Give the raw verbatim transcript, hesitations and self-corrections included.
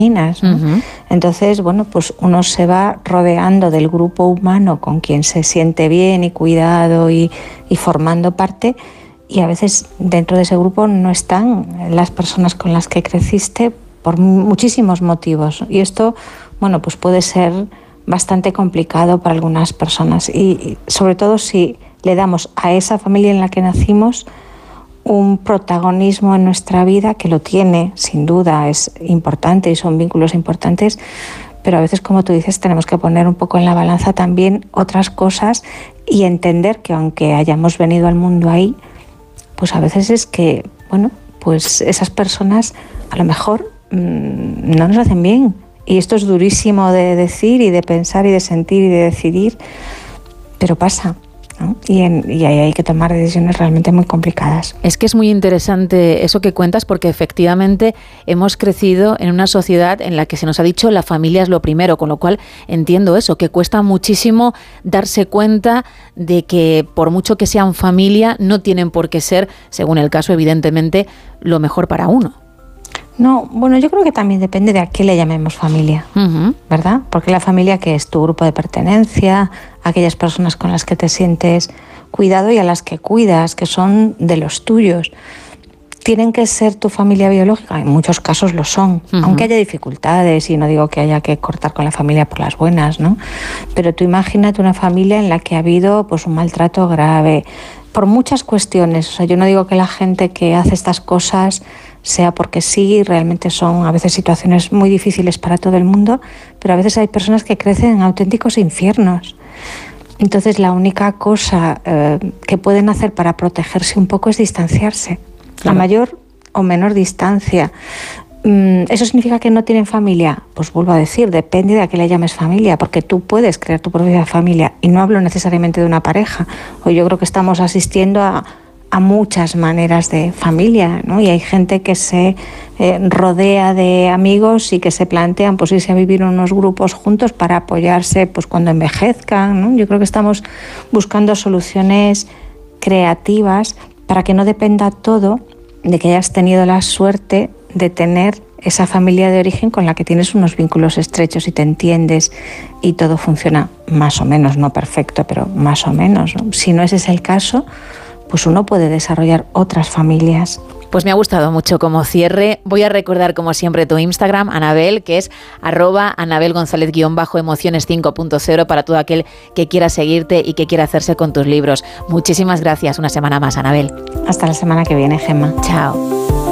imaginas, ¿no? Uh-huh. Entonces, bueno, pues uno se va rodeando del grupo humano con quien se siente bien y cuidado y, y formando parte, y a veces dentro de ese grupo no están las personas con las que creciste por muchísimos motivos. Y esto, bueno, pues puede ser bastante complicado para algunas personas. Y, y sobre todo si le damos a esa familia en la que nacimos un protagonismo en nuestra vida, que lo tiene, sin duda, es importante y son vínculos importantes, pero a veces, como tú dices, tenemos que poner un poco en la balanza también otras cosas y entender que aunque hayamos venido al mundo ahí, pues a veces es que, bueno, pues esas personas a lo mejor mmm, no nos hacen bien. Y esto es durísimo de decir y de pensar y de sentir y de decidir, pero pasa, ¿no? Y, en, y ahí hay que tomar decisiones realmente muy complicadas. Es que es muy interesante eso que cuentas, porque efectivamente hemos crecido en una sociedad en la que se nos ha dicho la familia es lo primero, con lo cual entiendo eso, que cuesta muchísimo darse cuenta de que por mucho que sean familia, no tienen por qué ser, según el caso, evidentemente, lo mejor para uno. No, bueno, yo creo que también depende de a qué le llamemos familia, uh-huh. ¿verdad? Porque la familia, que es tu grupo de pertenencia, aquellas personas con las que te sientes cuidado y a las que cuidas, que son de los tuyos, tienen que ser tu familia biológica. En muchos casos lo son, uh-huh. aunque haya dificultades, y no digo que haya que cortar con la familia por las buenas, ¿no? Pero tú imagínate una familia en la que ha habido pues un maltrato grave, por muchas cuestiones. O sea, yo no digo que la gente que hace estas cosas sea porque sí, realmente son a veces situaciones muy difíciles para todo el mundo, pero a veces hay personas que crecen en auténticos infiernos. Entonces la única cosa eh, que pueden hacer para protegerse un poco es distanciarse, claro. A mayor o menor distancia. ¿Eso significa que no tienen familia? Pues vuelvo a decir, depende de a qué le llames familia, porque tú puedes crear tu propia familia, y no hablo necesariamente de una pareja. Hoy yo creo que estamos asistiendo a a muchas maneras de familia, ¿no? Y hay gente que se eh, rodea de amigos y que se plantean pues irse a vivir en unos grupos juntos para apoyarse pues cuando envejezcan, ¿no? Yo creo que estamos buscando soluciones creativas para que no dependa todo de que hayas tenido la suerte de tener esa familia de origen con la que tienes unos vínculos estrechos y te entiendes y todo funciona más o menos, no perfecto, pero más o menos, ¿no? Si no ese es el caso, pues uno puede desarrollar otras familias. Pues me ha gustado mucho como cierre. Voy a recordar, como siempre, tu Instagram, Anabel, que es arroba Anabel González guión bajo emociones cinco punto cero, para todo aquel que quiera seguirte y que quiera hacerse con tus libros. Muchísimas gracias. Una semana más, Anabel. Hasta la semana que viene, Gemma. Chao.